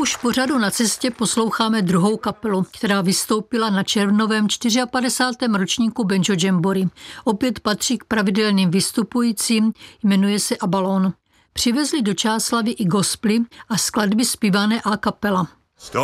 už v pořadu Na cestě posloucháme druhou kapelu, která vystoupila na červnovém 54. ročníku Banjo Jamboree. Opět patří k pravidelným vystupujícím, jmenuje se Abalone. Přivezli do Čáslavi i gospely a skladby zpívané a cappella.